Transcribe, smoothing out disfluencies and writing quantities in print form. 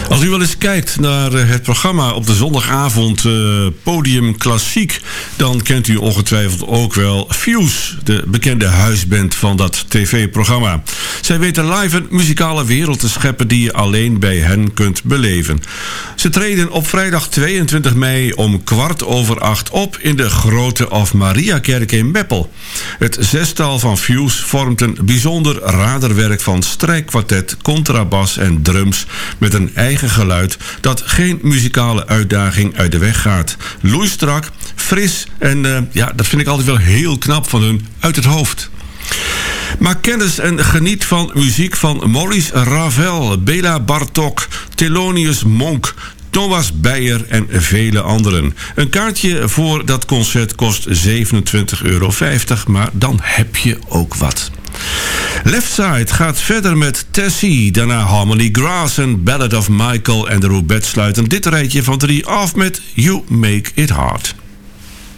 Als u wel eens kijkt naar het programma op de zondagavond Podium Klassiek, dan kent u ongetwijfeld ook wel Fuse, de bekende huisband van dat tv-programma. Zij weten live een muzikale wereld te scheppen die je alleen bij hen kunt beleven. Ze treden op vrijdag 22 mei om 7:15 op in de Grote of Mariakerk in Meppel. Het zestal van Fuse vormt een bijzonder raderwerk van strijkkwartet, contrabas en drums met een eigen geluid dat geen muzikale uitdaging uit de weg gaat. Loeistrak, fris en dat vind ik altijd wel heel knap van hun uit het hoofd. Maak kennis en geniet van muziek van Maurice Ravel, Béla Bartók, Thelonious Monk, Thomas Beyer en vele anderen. Een kaartje voor dat concert kost €27,50, maar dan heb je ook wat. Leftside gaat verder met Tessie, daarna Harmony Grass en Ballad of Michael en de Roubaix sluiten dit rijtje van 3 af met You Make It Hard.